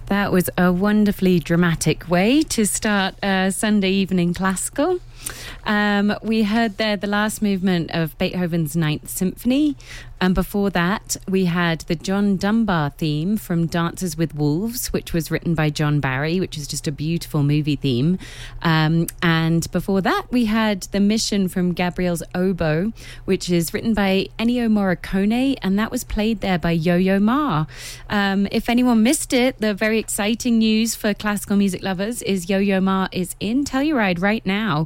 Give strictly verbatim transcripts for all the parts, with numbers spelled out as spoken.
That was a wonderfully dramatic way to start uh, Sunday evening classical. Um, we heard there the last movement of Beethoven's Ninth Symphony, and before that we had the John Dunbar theme from Dances with Wolves, which was written by John Barry, which is just a beautiful movie theme. Um, and before that we had the Mission from Gabriel's Oboe, which is written by Ennio Morricone, and that was played there by Yo-Yo Ma. Um, if anyone missed it, the very exciting news for classical music lovers is Yo-Yo Ma is in Telluride right now.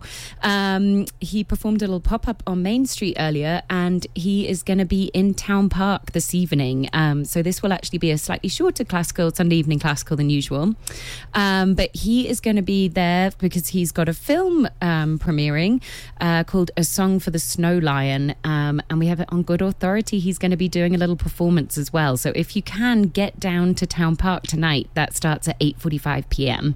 Um, he performed a little pop-up on Main Street earlier, and he is going to be in Town Park this evening. Um, so this will actually be a slightly shorter classical, Sunday evening classical than usual. Um, but he is going to be there because he's got a film um, premiering uh, called A Song for the Snow Lion. Um, and we have it on good authority. He's going to be doing a little performance as well. So if you can get down to Town Park tonight, that starts at eight forty-five p.m.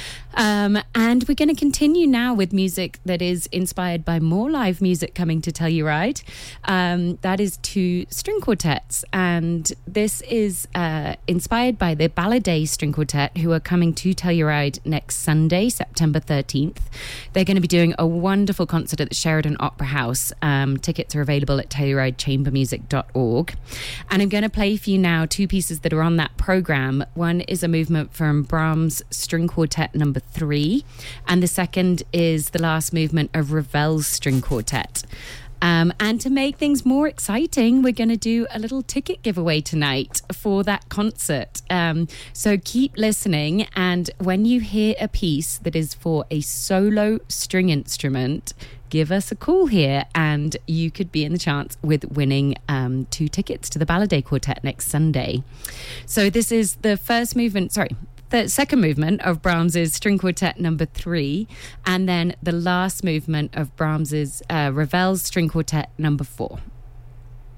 Um, and we're going to continue now with music that is inspired by more live music coming to Telluride. Um, that is two string quartets. And this is uh, inspired by the Balladay String Quartet, who are coming to Telluride next Sunday, September thirteenth. They're going to be doing a wonderful concert at the Sheridan Opera House. Um, tickets are available at telluride chamber music dot org. And I'm going to play for you now two pieces that are on that program. One is a movement from Brahms String Quartet number three, and the second is the last movement of Ravel's String Quartet. Um, and to make things more exciting, we're going to do a little ticket giveaway tonight for that concert. Um, so keep listening, and when you hear a piece that is for a solo string instrument, give us a call here and you could be in the chance with winning um, two tickets to the Balladay Quartet next Sunday. So this is the first movement, sorry, the second movement of Brahms's String Quartet number three, and then the last movement of Brahms's uh, Ravel's String Quartet number four.